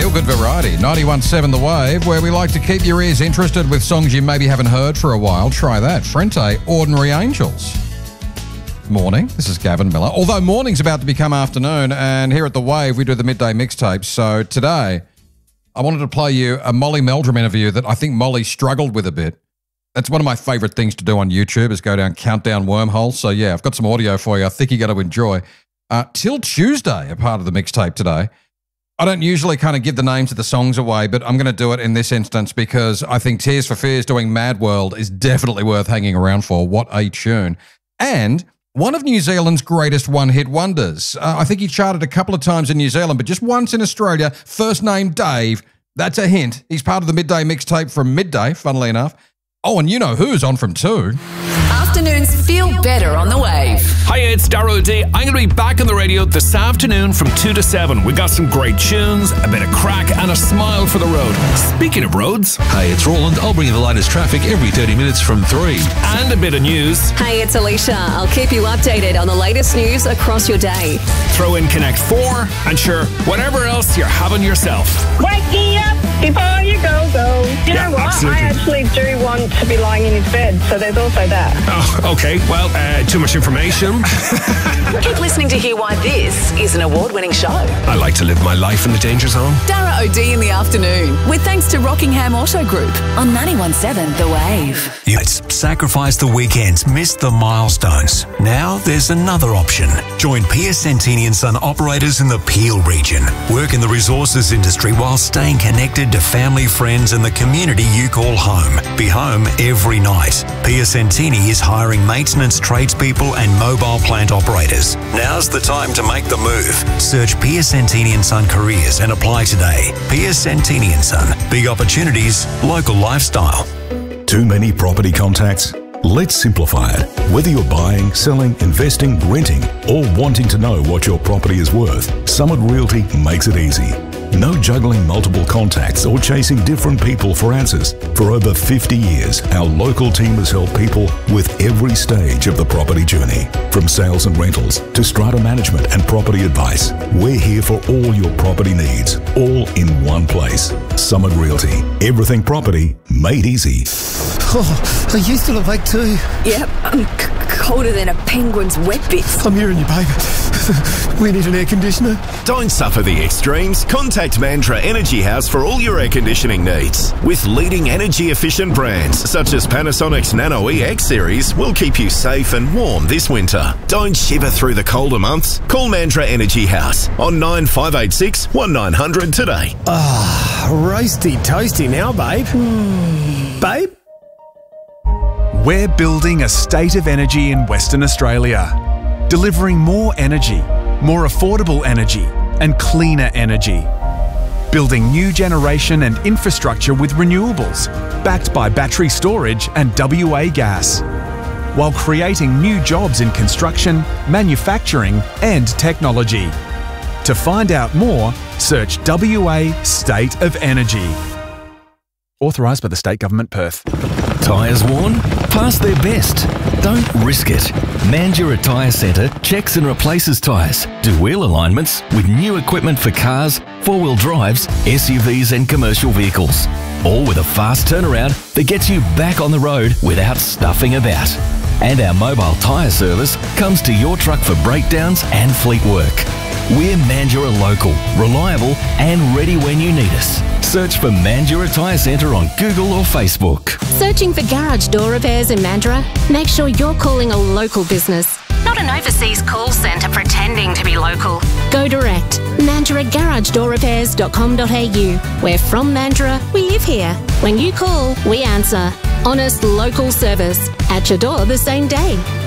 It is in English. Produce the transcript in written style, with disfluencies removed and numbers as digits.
feel-good variety. 91.7 The Wave, where we like to keep your ears interested with songs you maybe haven't heard for a while. Try that. Frente, Ordinary Angels. Morning, this is Gavin Miller. Although morning's about to become afternoon, and here at The Wave we do the midday mixtapes. So today I wanted to play you a Molly Meldrum interview that I think Molly struggled with a bit. That's one of my favourite things to do on YouTube, is go down countdown wormholes. So yeah, I've got some audio for you I think you're going to enjoy. Till Tuesday, a part of the mixtape today. I don't usually kind of give the names of the songs away, but I'm going to do it in this instance because I think Tears for Fears doing Mad World is definitely worth hanging around for. What a tune. And one of New Zealand's greatest one-hit wonders. I think he charted a couple of times in New Zealand, but just once in Australia. First name Dave. That's a hint. He's part of the midday mixtape from midday, funnily enough. Oh, and you know who's on from 2. Afternoons feel better on the Wave. Hiya, it's Darrow D. I'm going to be back on the radio this afternoon from 2 to 7. We got some great tunes, a bit of crack, and a smile for the road. Speaking of roads... Hey, it's Roland. I'll bring you the latest traffic every 30 minutes from 3. And a bit of news. Hey, it's Alicia. I'll keep you updated on the latest news across your day. Throw in Connect 4, and sure, whatever else you're having yourself. Waking up before you go. You know what? Absolutely. I actually do want to be lying in his bed, so there's also that. Oh, okay. Well, too much information. Keep listening to hear why this is an award-winning show. I like to live my life in the danger zone. Dara O'D in the afternoon, with thanks to Rockingham Auto Group on 91.7 The Wave. It's sacrifice the weekends, miss the milestones. Now there's another option. Join Pierce Santini & Son operators in the Peel region. Work in the resources industry while staying connected to family, friends and the community you call home. Be home every night. Pierce Santini is hiring maintenance tradespeople and mobile plant operators. Now's the time to make the move. Search Pierce Santini & Son Careers and apply today. Pierce Santini & Son. Big opportunities, local lifestyle. Too many property contacts? Let's simplify it. Whether you're buying, selling, investing, renting, or wanting to know what your property is worth, Summit Realty makes it easy. No juggling multiple contacts or chasing different people for answers. For over 50 years, our local team has helped people with every stage of the property journey. From sales and rentals to strata management and property advice, we're here for all your property needs, all in one place. Summit Realty. Everything property made easy. Oh, are you still awake too? Yep, I'm colder than a penguin's wet bits. I'm hearing you, babe. We need an air conditioner. Don't suffer the extremes. Contact Mandurah Energy House for all your air conditioning needs. With leading energy-efficient brands such as Panasonic's Nano EX series will keep you safe and warm this winter. Don't shiver through the colder months. Call Mandurah Energy House on 9586 1900 today. Roasty toasty now, babe. Babe? We're building a state of energy in Western Australia, delivering more energy, more affordable energy, and cleaner energy. Building new generation and infrastructure with renewables, backed by battery storage and WA gas, while creating new jobs in construction, manufacturing, and technology. To find out more, search WA State of Energy. Authorised by the State Government, Perth. Tyres worn? Past their best. Don't risk it. Mandurah Tyre Centre checks and replaces tyres, do wheel alignments with new equipment for cars, four-wheel drives, SUVs and commercial vehicles. All with a fast turnaround that gets you back on the road without stuffing about. And our mobile tyre service comes to your truck for breakdowns and fleet work. We're Mandurah local, reliable and ready when you need us. Search for Mandurah Tyre Centre on Google or Facebook. Searching for garage door repairs in Mandurah? Make sure you're calling a local business, not an overseas call centre pretending to be local. Go direct. MandurahGarageDoorRepairs.com.au. We're from Mandurah, we live here. When you call, we answer. Honest local service. At your door the same day.